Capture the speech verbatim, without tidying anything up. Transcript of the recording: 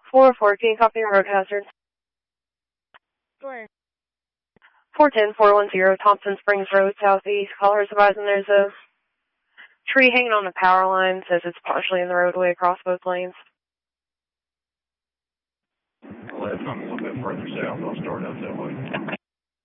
four four, can you copy road hazard? Sure. four ten, four one zero, Thompson Springs Road, southeast. Callers advising there's a tree hanging on the power line. Says it's partially in the roadway across both lanes. Well, if I'm a little bit further south, I'll start up that way.